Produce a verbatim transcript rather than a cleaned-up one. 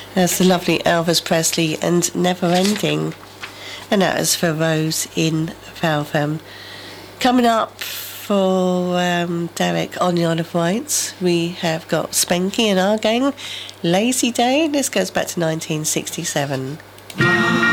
That's the lovely Elvis Presley and Never Ending. And that was for Rose in Faltham. Coming up for um, Derek on the Isle of Wight, we have got Spanky and our gang, Lazy Day. This goes back to nineteen sixty-seven.